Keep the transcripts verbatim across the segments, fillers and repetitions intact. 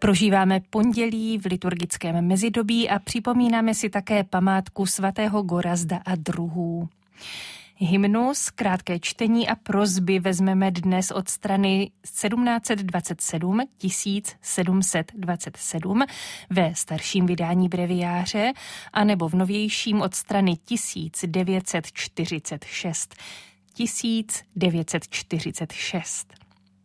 Prožíváme pondělí v liturgickém mezidobí a připomínáme si také památku svatého Gorazda a druhů. Hymnus, krátké čtení a prosby vezmeme dnes od strany sedmnáct dvacet sedm tisíc sedm set dvacet sedm ve starším vydání breviáře anebo v novějším od strany tisíc devět set čtyřicet šest. tisíc devět set čtyřicet šest.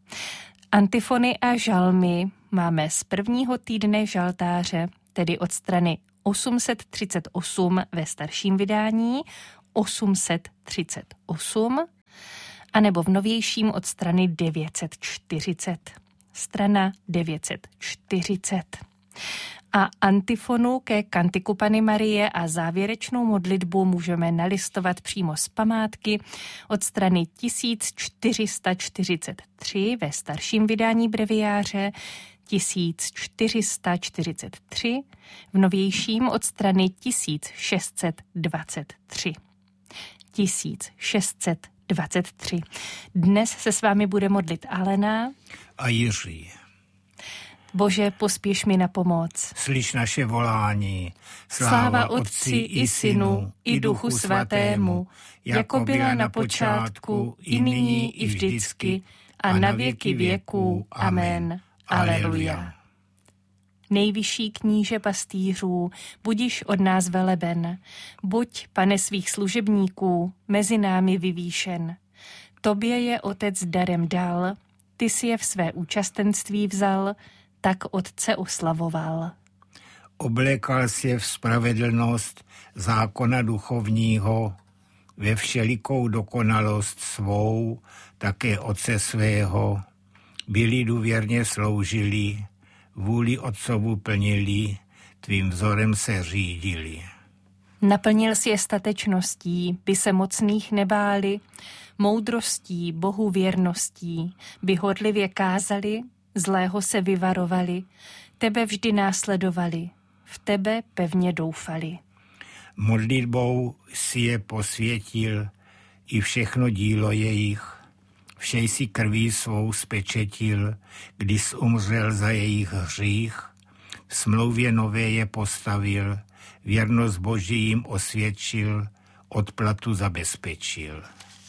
Antifony a žalmy máme z prvního týdne žaltáře, tedy od strany osm set třicet osm ve starším vydání, osm set třicet osm, anebo v novějším od strany devět set čtyřicet. Strana devět set čtyřicet. A antifonu ke kantiku Panny Marie a závěrečnou modlitbu můžeme nalistovat přímo z památky od strany tisíc čtyři sta čtyřicet tři ve starším vydání breviáře, tisíc čtyři sta čtyřicet tři, v novějším od strany tisíc šest set dvacet tři. tisíc šest set dvacet tři. Dnes se s vámi bude modlit Alena a Jiří. Bože, pospěš mi na pomoc. Slyš naše volání. Sláva, Sláva Otci i Synu i Duchu Svatému, jako byla na počátku, i nyní, i vždycky, a na věky věků. Amen. Aleluja. Nejvyšší kníže pastýřů, budiš od nás veleben, buď, Pane svých služebníků, mezi námi vyvýšen. Tobě je Otec darem dal, ty si je v své účastenství vzal, tak Otce oslavoval. Oblékal si je v spravedlnost zákona duchovního, ve všelikou dokonalost svou, také Otce svého, byli důvěrně sloužili, vůli Otcovu plnili, tvým vzorem se řídili. Naplnil si je statečností, by se mocných nebáli, moudrostí, Bohu věrností, by hodlivě kázali, zlého se vyvarovali, tebe vždy následovali, v tebe pevně doufali. Modlitbou si je posvětil i všechno dílo jejich, vše jsi krví svou spečetil, když umřel za jejich hřích, v smlouvě nové je postavil, věrnost Boží jim osvědčil, odplatu zabezpečil.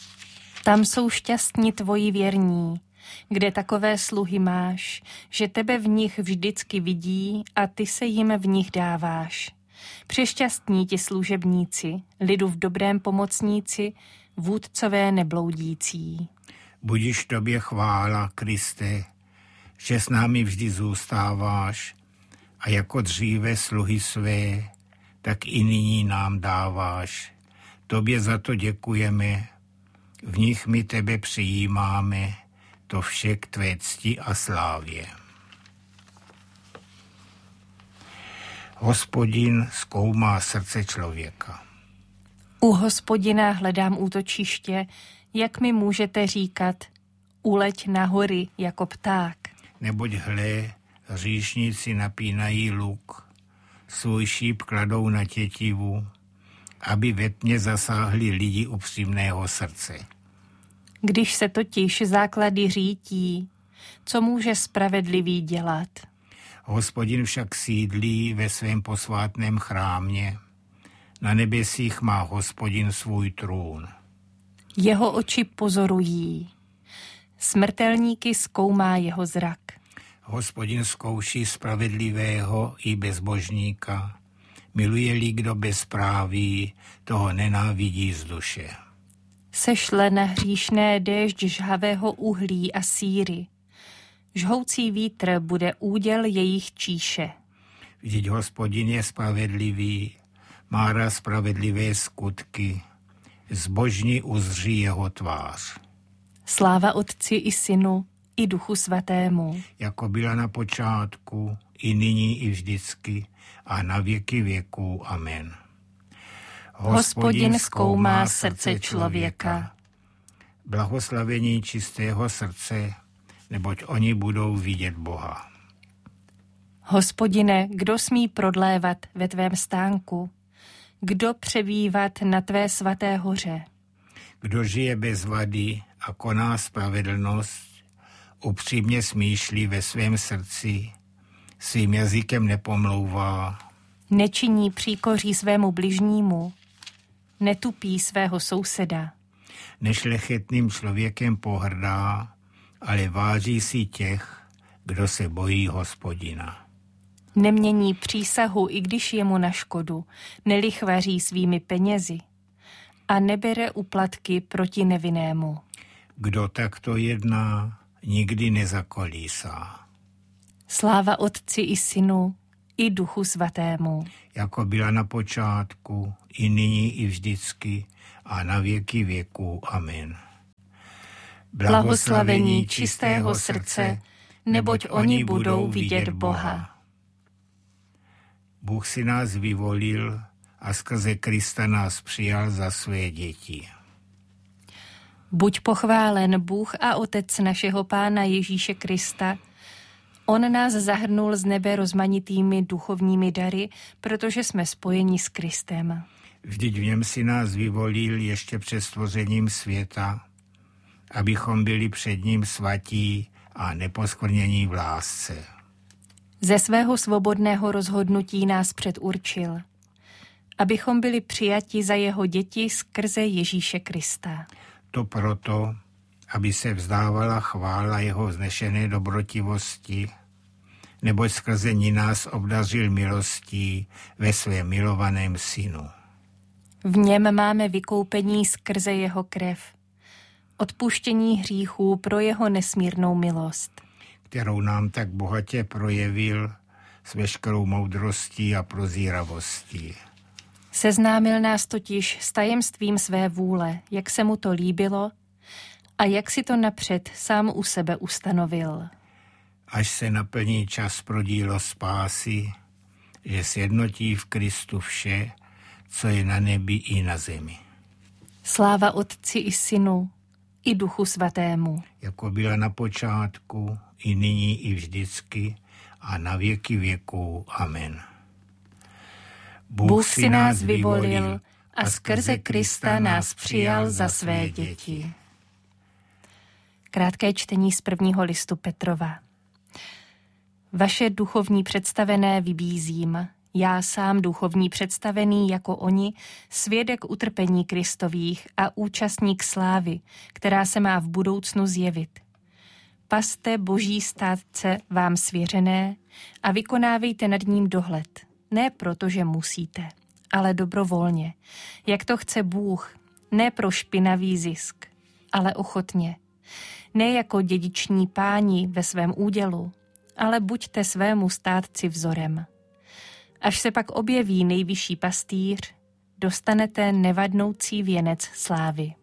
Tam jsou šťastní tvoji věrní, kde takové sluhy máš, že tebe v nich vždycky vidí a ty se jim v nich dáváš. Přešťastní ti služebníci, lidu v dobrém pomocníci, vůdcové nebloudící. Budiš tobě chvála, Kriste, že s námi vždy zůstáváš a jako dříve sluhy své, tak i nyní nám dáváš. Tobě za to děkujeme, v nich my tebe přijímáme, to vše k tvé cti a slávě. Hospodin zkoumá srdce člověka. U Hospodina hledám útočiště, jak mi můžete říkat, uleď na hory jako pták. Neboť hle, hříšníci napínají luk, svůj šíp kladou na tětivu, aby ve tmě zasáhli lidi upřímného srdce. Když se totiž základy řítí, co může spravedlivý dělat? Hospodin však sídlí ve svém posvátném chrámě, na nebesích má Hospodin svůj trůn. Jeho oči pozorují, smrtelníky zkoumá jeho zrak. Hospodin zkouší spravedlivého i bezbožníka, miluje-li kdo bezpráví, toho nenávidí z duše. Sešle na hříšné déšť žhavého uhlí a síry. Žhoucí vítr bude úděl jejich číše. Vždyť Hospodin je spravedlivý, má rád spravedlivé skutky, zbožní uzří jeho tvář. Sláva Otci i Synu i Duchu Svatému. Jako byla na počátku, i nyní, i vždycky, a na věky věků. Amen. Hospodin zkoumá srdce člověka. Blahoslavení čistého srdce, neboť oni budou vidět Boha. Hospodine, kdo smí prodlévat ve tvém stánku? Kdo přebývat na tvé svaté hoře? Kdo žije bez vady a koná spravedlnost, upřímně smýšlí ve svém srdci, svým jazykem nepomlouvá, nečiní příkoří svému bližnímu, netupí svého souseda, nešlechetným člověkem pohrdá, ale váží si těch, kdo se bojí Hospodina. nemění přísahu, i když je mu na škodu, nelichvaří svými penězi a nebere úplatky proti nevinnému. Kdo takto jedná, nikdy nezakolísá. Sláva Otci i Synu, i Duchu Svatému. Jako byla na počátku, i nyní, i vždycky, a na věky věků. Amen. Blahoslavení čistého srdce, neboť oni budou vidět Boha. Bůh si nás vyvolil a skrze Krista nás přijal za své děti. Buď pochválen Bůh a Otec našeho Pána Ježíše Krista. On nás zahrnul z nebe rozmanitými duchovními dary, protože jsme spojeni s Kristem. Vždyť v něm si nás vyvolil ještě před stvořením světa, abychom byli před ním svatí a neposkvrnění v lásce. Ze svého svobodného rozhodnutí nás předurčil, abychom byli přijati za jeho děti skrze Ježíše Krista. To proto, aby se vzdávala chvála jeho vznešené dobrotivosti, neboť skrze ní nás obdařil milostí ve svém milovaném synu. V něm máme vykoupení skrze jeho krev, odpuštění hříchů pro jeho nesmírnou milost, kterou nám tak bohatě projevil s veškerou moudrostí a prozíravostí. Seznámil nás totiž s tajemstvím své vůle, jak se mu to líbilo a jak si to napřed sám u sebe ustanovil. Až se naplní čas pro dílo spásy, že sjednotí v Kristu vše, co je na nebi i na zemi. Sláva Otci i Synu, i Duchu Svatému. Jako byla na počátku, i nyní, i vždycky, a na věky věků. Amen. Bůh, Bůh si nás vyvolil a skrze Krista nás přijal za své děti. Krátké čtení z prvního listu Petrova. Vaše duchovní představené vybízím, já sám duchovní představený jako oni, svědek utrpení Kristových a účastník slávy, která se má v budoucnu zjevit. Paste boží státce vám svěřené a vykonávejte nad ním dohled. Ne proto, že musíte, ale dobrovolně, jak to chce Bůh, ne pro špinavý zisk, ale ochotně. Ne jako dědiční páni ve svém údělu, ale buďte svému státci vzorem. Až se pak objeví nejvyšší pastýř, dostanete nevadnoucí věnec slávy.